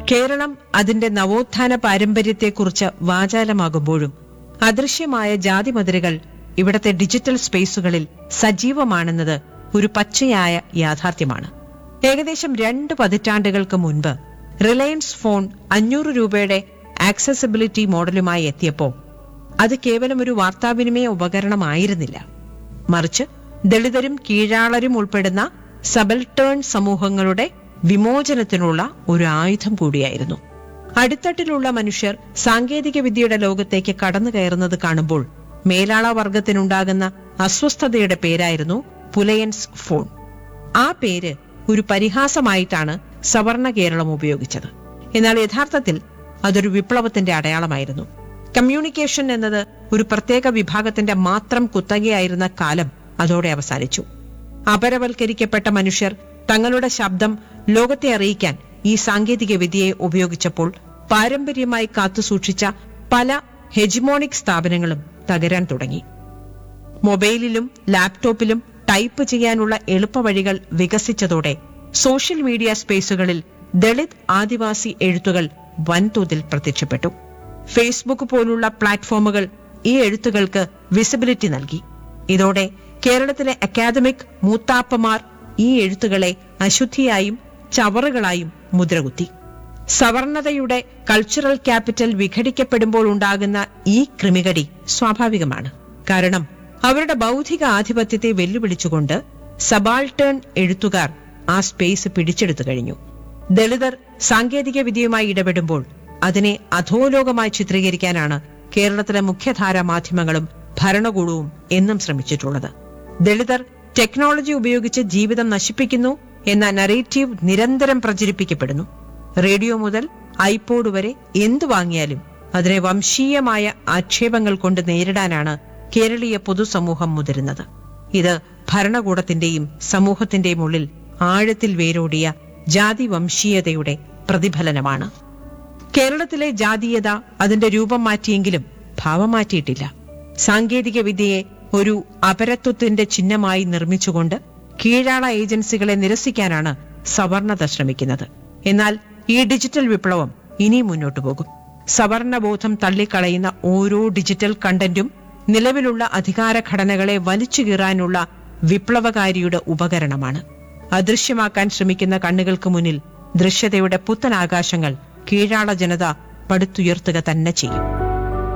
കേരളം അതിന്റെ നവോത്ഥാന പാരമ്പര്യത്തെക്കുറിച്ച് വാചാലമാകുമ്പോഴും അദൃശ്യമായ ജാതിമതിലുകൾ ഇവിടത്തെ ഡിജിറ്റൽ സ്പേസുകളിൽ സജീവമാണെന്നത് ഒരു പച്ചയായ യാഥാർത്ഥ്യമാണ്. ഏകദേശം 2 പതിറ്റാണ്ടുകൾക്ക് മുൻപ് റിലയൻസ് ഫോൺ 500 രൂപയുടെ ആക്സസിബിലിറ്റി മോഡലുമായി എത്തിയപ്പോൾ അത് കേവലം ഒരു വാർത്താവിനിമയ ഉപകരണമായിരുന്നില്ല. മറിച്ച് ദളിതരും കീഴാളരും ഉൾപ്പെടുന്ന സബൽട്ടേൺ സമൂഹങ്ങളുടെ വിമോചനത്തിനുള്ള ഒരു ആയുധം കൂടിയായിരുന്നു. അടിത്തട്ടിലുള്ള മനുഷ്യർ സാങ്കേതിക വിദ്യയുടെ ലോകത്തേക്ക് കടന്നു കയറുന്നത് കാണുമ്പോൾ മേലാള വർഗത്തിനുണ്ടാകുന്ന അസ്വസ്ഥതയുടെ പേരായിരുന്നു പുലയൻസ് ഫോൺ. ആ പേര് ഒരു പരിഹാസമായിട്ടാണ് സവർണ കേരളം ഉപയോഗിച്ചത്. എന്നാൽ യഥാർത്ഥത്തിൽ അതൊരു വിപ്ലവത്തിന്റെ അടയാളമായിരുന്നു. കമ്മ്യൂണിക്കേഷൻ എന്നത് ഒരു പ്രത്യേക വിഭാഗത്തിന്റെ മാത്രം കുത്തകയായിരുന്ന കാലം അതോടെ അവസാനിച്ചു. അപരവൽക്കരിക്കപ്പെട്ട മനുഷ്യർ തങ്ങളുടെ ശബ്ദം ലോകത്തെ അറിയിക്കാൻ ഈ സാങ്കേതിക വിദ്യയെ ഉപയോഗിച്ചപ്പോൾ പാരമ്പര്യമായി കാത്തുസൂക്ഷിച്ച പല ഹെജിമോണിക് സ്ഥാപനങ്ങളും തകരാൻ തുടങ്ങി. മൊബൈലിലും ലാപ്ടോപ്പിലും ടൈപ്പ് ചെയ്യാനുള്ള എളുപ്പവഴികൾ വികസിച്ചതോടെ സോഷ്യൽ മീഡിയ സ്പേസുകളിൽ ദളിത് ആദിവാസി എഴുത്തുകൾ വൻതോതിൽ പ്രത്യക്ഷപ്പെട്ടു. ഫേസ്ബുക്ക് പോലുള്ള പ്ലാറ്റ്ഫോമുകൾ ഈ എഴുത്തുകൾക്ക് വിസിബിലിറ്റി നൽകി. ഇതോടെ കേരളത്തിലെ അക്കാദമിക് മൂത്താപ്പമാർ ഈ എഴുത്തുകളെ അശുദ്ധിയായും ചവറുകളായും മുദ്രകുത്തി. സവർണതയുടെ കൾച്ചറൽ ക്യാപിറ്റൽ വിഘടിക്കപ്പെടുമ്പോൾ ഉണ്ടാകുന്ന ഈ കൃമികടി സ്വാഭാവികമാണ്. കാരണം അവരുടെ ബൗദ്ധിക ആധിപത്യത്തെ വെല്ലുവിളിച്ചുകൊണ്ട് സബാൾട്ടേൺ എഴുത്തുകാർ ആ സ്പേസ് പിടിച്ചെടുത്തു കഴിഞ്ഞു. ദളിതർ സാങ്കേതിക വിദ്യയുമായി ഇടപെടുമ്പോൾ അതിനെ അധോലോകമായി ചിത്രീകരിക്കാനാണ് കേരളത്തിലെ മുഖ്യധാരാ മാധ്യമങ്ങളും ഭരണകൂടവും എന്നും ശ്രമിച്ചിട്ടുള്ളത്. ദളിതർ ടെക്നോളജി ഉപയോഗിച്ച് ജീവിതം നശിപ്പിക്കുന്നു എന്ന നറേറ്റീവ് നിരന്തരം പ്രചരിപ്പിക്കപ്പെടുന്നു. റേഡിയോ മുതൽ ഐപോഡ് വരെ എന്തു വാങ്ങിയാലും അതിനെ വംശീയമായ ആക്ഷേപങ്ങൾ കൊണ്ട് നേരിടാനാണ് കേരളീയ പൊതുസമൂഹം മുതിരുന്നത്. ഇത് ഭരണകൂടത്തിന്റെയും സമൂഹത്തിന്റെയും ഉള്ളിൽ ആഴത്തിൽ വേരോടിയ ജാതി വംശീയതയുടെ പ്രതിഫലനമാണ്. കേരളത്തിലെ ജാതീയത അതിന്റെ രൂപം മാറ്റിയെങ്കിലും ഭാവം മാറ്റിയിട്ടില്ല. സാങ്കേതിക വിദ്യയെ ഒരു അപരത്വത്തിന്റെ ചിഹ്നമായി നിർമ്മിച്ചുകൊണ്ട് കീഴാള ഏജൻസികളെ നിരസിക്കാനാണ് സവർണത ശ്രമിക്കുന്നത്. എന്നാൽ ഈ ഡിജിറ്റൽ വിപ്ലവം ഇനി മുന്നോട്ടു പോകും. സവർണബോധം തള്ളിക്കളയുന്ന ഓരോ ഡിജിറ്റൽ കണ്ടന്റും നിലവിലുള്ള അധികാര ഘടനകളെ വലിച്ചു കീറാനുള്ള വിപ്ലവകാരിയുടെ ഉപകരണമാണ്. അദൃശ്യമാക്കാൻ ശ്രമിക്കുന്ന കണ്ണുകൾക്ക് മുന്നിൽ ദൃശ്യതയുടെ പുത്തൻ ആകാശങ്ങൾ കീഴാള ജനത പടുത്തുയർത്തുക തന്നെ ചെയ്യും.